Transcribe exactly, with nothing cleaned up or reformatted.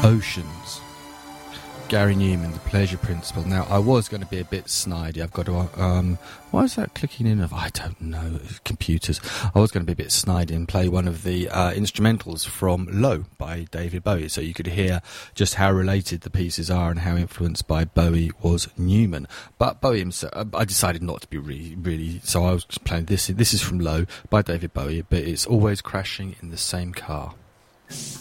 Oceans. Gary Newman, The Pleasure Principle. Now, I was going to be a bit snidey. I've got to... Um, why is that clicking in? Of I don't know. Computers. I was going to be a bit snidey and play one of the uh, instrumentals from Low by David Bowie, so you could hear just how related the pieces are and how influenced by Bowie was Newman. But Bowie himself... I decided not to be really... really so I was playing this. This is from Low by David Bowie, but it's Always Crashing in the Same Car.